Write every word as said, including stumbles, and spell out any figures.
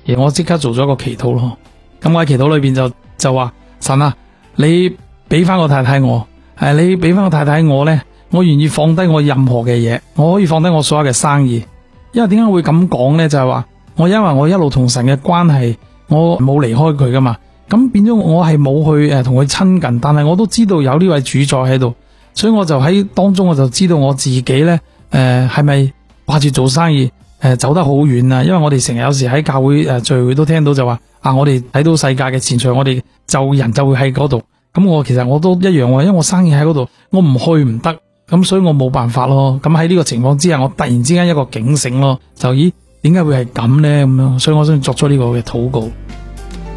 而我即刻做咗個祈禱咯。咁我喺祈禱裏邊就就話神啊，你俾翻個太太我，誒，你俾翻個太太我呢，我願意放低我任何嘅嘢，我可以放低我所有嘅生意。因為點解會咁講呢？就係話我因為我一路同神嘅關係，我冇離開佢噶嘛，咁變咗我係冇去誒同佢親近，但係我都知道有呢位主宰喺度，所以我就喺當中我就知道我自己呢，誒係咪掛住做生意誒、呃、走得好遠啊？因為我哋成日有時喺教會誒聚會都聽到就話啊，我哋睇到世界嘅前途，我哋就人就會喺嗰度。咁我其實我都一樣喎，因為我生意喺嗰度，我唔去唔得，咁所以我冇辦法咯。咁喺呢個情況之下，我突然之間一個警醒咯，就咦點解會係咁呢？咁樣，所以我先作出呢個嘅禱告。